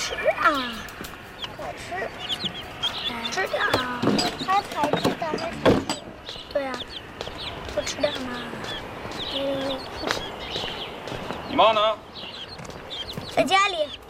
吃啊， 好吃， 吃点啊， 还排斥的还是？ 对啊，多吃点嘛。 你妈呢？ 在家里。